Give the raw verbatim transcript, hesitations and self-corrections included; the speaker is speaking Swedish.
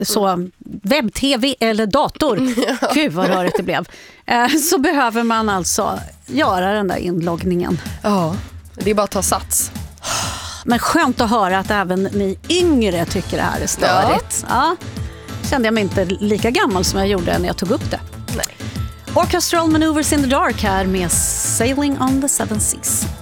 så webb-tv eller dator, Ja. gud vad rörigt det blev, eh, så behöver man alltså göra den där inloggningen. Ja, det är bara att ta sats. Men skönt att höra att även ni yngre tycker det här är störigt. Ja. Kände jag mig inte lika gammal som jag gjorde när jag tog upp det. Nej. Orchestral Maneuvers in the Dark här med Sailing on the Seven Seas.